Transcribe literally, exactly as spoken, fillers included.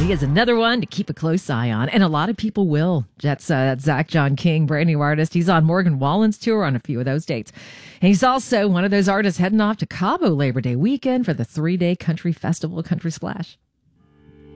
he is another one to keep a close eye on, and a lot of people will. That's, uh, that's Zach John King, brand new artist. He's on Morgan Wallen's tour on a few of those dates. And he's also one of those artists heading off to Cabo Labor Day weekend for the three-day country festival, Country Splash.